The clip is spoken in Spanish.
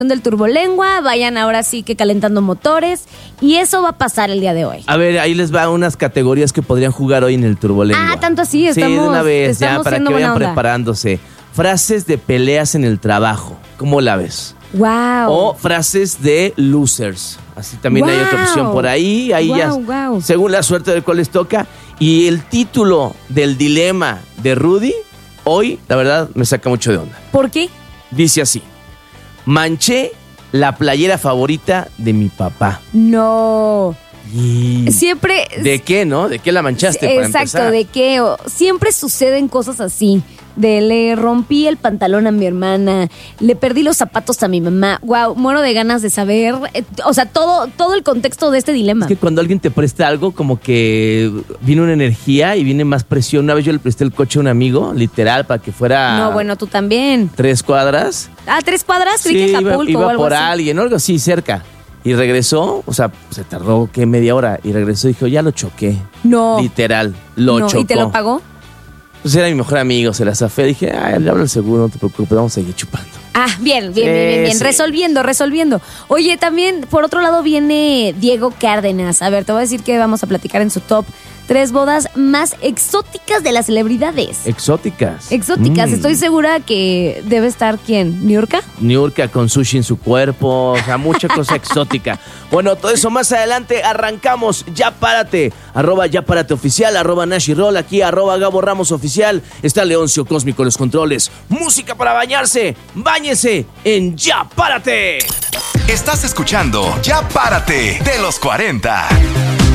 del Turbolengua, vayan ahora sí que calentando motores y eso va a pasar el día de hoy. A ver, ahí les va unas categorías que podrían jugar hoy en el Turbolengua. Ah, tanto así, estamos. Sí, de una vez, ya, para que vayan onda. preparándose. Frases de peleas en el trabajo, ¿cómo la ves? Wow. O frases de losers, así también hay otra opción por ahí. Ahí ya, según la suerte de cuál les toca. Y el título del dilema de Rudy, hoy, la verdad, me saca mucho de onda. ¿Por qué? Dice así: manché la playera favorita de mi papá. No. Y Siempre. ¿de qué, no? ¿De qué la manchaste para Exacto, empezar? ¿de qué? Siempre suceden cosas así. De le rompí el pantalón a mi hermana, le perdí los zapatos a mi mamá. Wow, muero de ganas de saber. O sea, todo el contexto de este dilema. Es que cuando alguien te presta algo, como que viene una energía y viene más presión. Una vez yo le presté el coche a un amigo, literal, para que fuera. No, bueno, tú también. 3 cuadras. Ah, 3 cuadras, creí que Acapulco iba o algo por así. alguien, o algo así, cerca. Y regresó, o sea, se tardó, ¿qué? Media hora. Y regresó y dijo, ya lo choqué. No. Literal, lo chocó. ¿Y te lo pagó? Pues era mi mejor amigo, se la zafé. Dije, le hablo al seguro, no te preocupes, vamos a seguir chupando. Ah, bien. Sí. Resolviendo. Oye, también, por otro lado, viene Diego Cárdenas. A ver, te voy a decir que vamos a platicar en su top 3 bodas más exóticas de las celebridades. Exóticas. Estoy segura que debe estar, ¿quién? ¿Niurka? Niurka con sushi en su cuerpo, o sea, mucha cosa exótica. Bueno, todo eso más adelante, arrancamos. Ya párate, @ya párate oficial, @Nashi Roll, aquí @Gabo Ramos oficial. Está Leoncio Cósmico en los controles. Música para bañarse, báñese en Ya Párate. Estás escuchando Ya Párate de los 40.